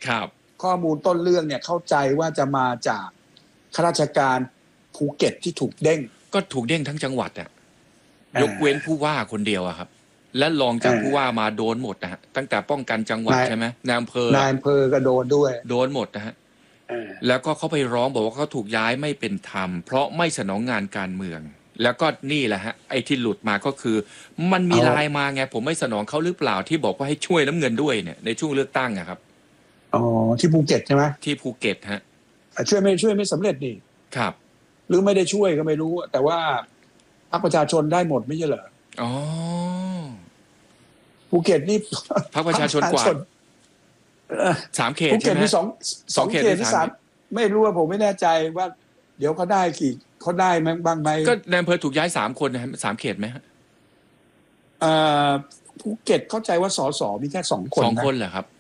ครับข้อมูลต้นเรื่องเนี่ยเข้าใจว่าจะมาจากข้าราชการภูเก็ตที่ถูกเด้งก็ถูกเด้งทั้งจังหวัดอ่ะยกเว้นผู้ว่าคนเดียวอะครับและรองจากผู้ว่ามาโดนหมดนะฮะตั้งแต่ป้องกันจังหวัดใช่ไหมนายอำเภอนายอำเภอก็โดนด้วยโดนหมดนะฮะแล้วก็เขาไปร้องบอกว่าเขาถูกย้ายไม่เป็นธรรมเพราะไม่สนองงานการเมืองแล้วก็นี่แหละฮะไอ้ที่หลุดมาก็คือมันมีไลน์มาไงผมไม่สนองเขาหรือเปล่าที่บอกว่าให้ช่วยน้ำเงินด้วยเนี่ยในช่วงเลือกตั้งอะครับอ๋อที่ภูเก็ตใช่ไหมที่ภูเก็ตฮะช่วยไม่สำเร็จนี่ครับหรือไม่ได้ช่วยก็ไม่รู้แต่ว่าพรรคประชาชนได้หมดไม่ใช่เหรออ๋อภูเก็ตนี่พรรคประชาชนกว่า3 เขตภูเก็ตมีใช่ไหมสองเขตที่สามไม่รู้ว่าผมไม่แน่ใจว่าเดี๋ยวเขาได้เขาได้บ้างไหมก็ในอำเภอถูกย้าย3 คนนะฮะ3 เขตไหมฮะภูเก็ตเข้าใจว่าสสมีแค่2 คนนะ 2 คนเหรอครับ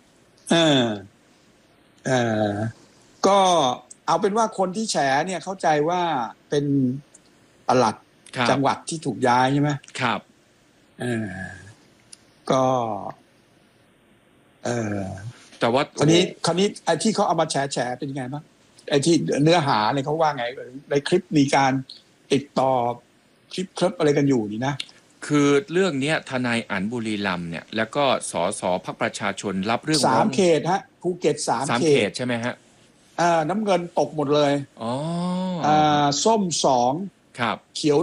ก็เอาเป็นว่าคนที่แฉเนี่ยเข้าใจว่าเป็นปลัดจังหวัดที่ถูกย้ายใช่ไหมครับก็แต่ว่าคราวนี้ไอ้ที่เขาเอามาแฉเป็นยังไงบ้างไอ้ที่เนื้อหาเนี่ยเขาว่าไงในคลิปมีการติดต่อคลิปอะไรกันอยู่นี่นะคือเรื่องนี้ทนายอั๋นบุรีรัมย์เนี่ยแล้วก็สสพรรคประชาชนรับเรื่องร้อง 3 เขตฮะภูเก็ต3 เขตใช่ไหมฮะน้ำเงินตกหมดเลยอ๋อส้ม2 ครับเขียว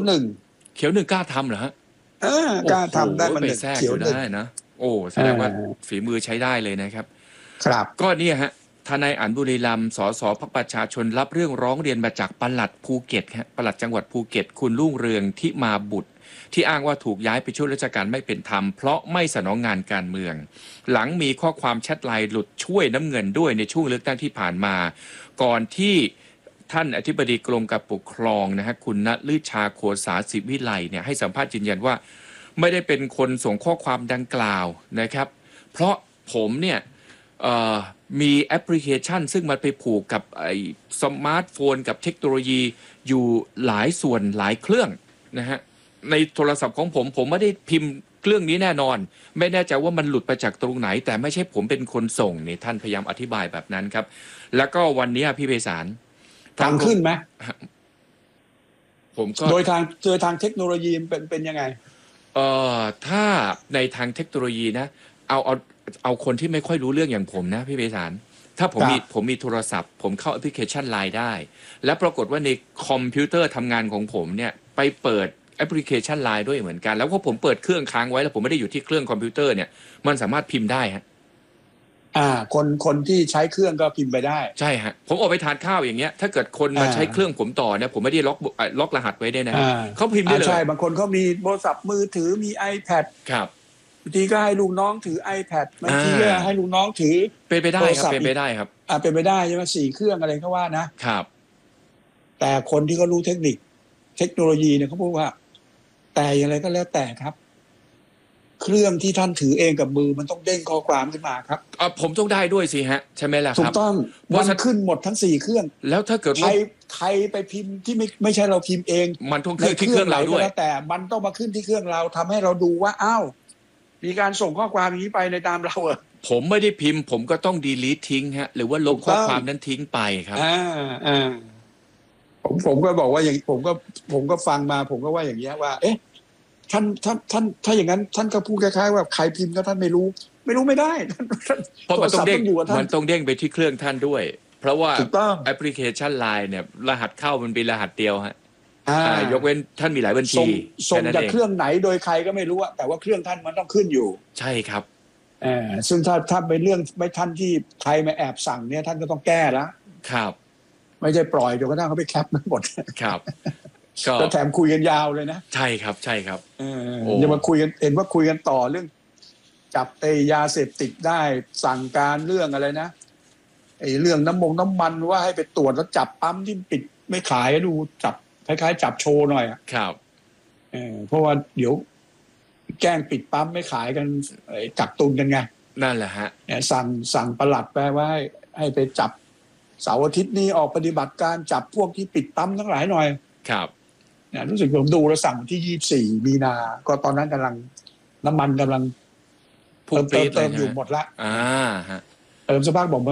1 กล้าทำเหรอฮะกล้าทำได้มันเขียวได้นะโอ้แสดงว่าฝีมือใช้ได้เลยนะครับครับก็นี่ฮะทนายอั๋นบุรีรัมย์สสพรรคประชาชนรับเรื่องร้องเรียนมาจากปลัดภูเก็ตครับปลัดจังหวัดภูเก็ตคุณรุ่งเรืองที่มาบุตรที่อ้างว่าถูกย้ายไปช่วยราชการไม่เป็นธรรมเพราะไม่สนองงานการเมืองหลังมีข้อความแชทไลน์หลุดช่วยน้ำเงินด้วยในช่วงเลือกตั้งที่ผ่านมาก่อนที่ท่านอธิบดีกรมการปกครองนะฮะคุณณฤชาโคสาศิวิไลเนี่ยให้สัมภาษณ์ยืนยันว่าไม่ได้เป็นคนส่งข้อความดังกล่าวนะครับเพราะผมเนี่ยมีแอปพลิเคชันซึ่งมันไปผูกกับไอ้สมาร์ทโฟนกับเทคโนโลยีอยู่หลายส่วนหลายเครื่องนะฮะในโทรศัพท์ของผมไม่ได้พิมพ์เครื่องนี้แน่นอนไม่แน่ใจว่ามันหลุดไปจากตรงไหนแต่ไม่ใช่ผมเป็นคนส่งนี่ท่านพยายามอธิบายแบบนั้นครับแล้วก็วันนี้พี่ไพศาลทางขึ้นไหมผมก็โดยทางเทคโนโลยีเป็นยังไงถ้าในทางเทคโนโลยีนะเอาคนที่ไม่ค่อยรู้เรื่องอย่างผมนะพี่ไพศาลถ้าผมมีโทรศัพท์ผมเข้าแอปพลิเคชัน LINE ได้และปรากฏว่าในคอมพิวเตอร์ทำงานของผมเนี่ยไปเปิดแอปพลิเคชัน LINE ด้วยเหมือนกันแล้วพอผมเปิดเครื่องค้างไว้แล้วผมไม่ได้อยู่ที่เครื่องคอมพิวเตอร์เนี่ยมันสามารถพิมพ์ได้ฮะคนที่ใช้เครื่องก็พิมพ์ไปได้ใช่ฮะผมออกไปทานข้าวอย่างเงี้ยถ้าเกิดคนมาใช้เครื่องผมต่อเนี่ยผมไม่ได้ล็อกรหัสไว้ได้นะเขาพิมพ์ได้เลยใช่บางคนเขามีโทรศัพท์มือถือมี iPad ครับบางทีก็ให้ลูกน้องถือ iPad บางทีก็ให้ลูกน้องถือเป็นไปได้ครับเป็นไปได้ครับเป็นไปได้ใช่ไหม4 เครื่องอะไรก็ว่านะครับแต่คนที่เขารู้เทคโนโลยีเนี่ยเขาพูดว่าแต่อย่างไรก็แล้วแต่ครับเครื่องที่ท่านถือเองกับมือมันต้องเด้งข้อความขึ้นมาครับผมต้องได้ด้วยสิฮะใช่ไหมล่ะครับถูกต้องมันขึ้นหมดทั้ง4 เครื่องแล้วถ้าเกิดใครไปพิมพ์ที่ไม่ใช่เราพิมพ์เองมันต้องขึ้นที่เครื่องเราด้วยแต่มันต้องมาขึ้นที่เครื่องเราทำให้เราดูว่าอ้าวมีการส่งข้อความอย่างนี้ไปในตามเราผมไม่ได้พิมพ์ผมก็ต้องดีลีททิ้งฮะหรือว่าลบข้อความนั้นทิ้งไปครับผมก็บอกว่าอย่างผมก็ฟังมาผมก็ว่าอย่างเงี้ยว่าเอ๊ะท่านถ้าอย่างนั้นท่านก็พูดคล้ายๆว่าใครพิมพ์ก็ท่านไม่รู้ไม่ได้เพราะมันต้องเด้งไปที่เครื่องท่านด้วยเพราะว่าแอปพลิเคชัน LINE เนี่ยรหัสเข้ามันเป็นรหัสเดียวฮะยกเว้นท่านมีหลายบัญชีส่งจากเครื่องไหนโดยใครก็ไม่รู้แต่ว่าเครื่องท่านมันต้องขึ้นอยู่ใช่ครับซึ่งถ้าเป็นเรื่องไม่ท่านที่ใครมาแอบสั่งเนี่ยท่านก็ต้องแก้แล้วครับไม่ใช่ปล่อยจนกระทั่งเขาไปแคปมันหมดครับก็แถมคุยกันยาวเลยนะใช่ครับอย่ามาคุยกันเห็นว่าคุยกันต่อเรื่องจับยาเสพติดได้สั่งการเรื่องอะไรนะเรื่องน้ำมันว่าให้ไปตรวจแล้วจับปั๊มที่ปิดไม่ขายดูจับคล้ายๆจับโชว์หน่อยครับเพราะว่าเดี๋ยวแกล้งปิดปั๊มไม่ขายกันกักตุนกันไงนั่นแหละฮะสั่งปลัดไปว่าให้ไปจับเสาร์อาทิตย์นี้ออกปฏิบัติการจับพวกที่ปิดปั๊มทั้งหลายหน่อยครับเนี่ยรู้สึกผมดูแล้วสั่งที่24 มีนาก็ตอนนั้นกำลังน้ำมันกำลังเติมอยู่หมดละฮะเติมสภาพบอก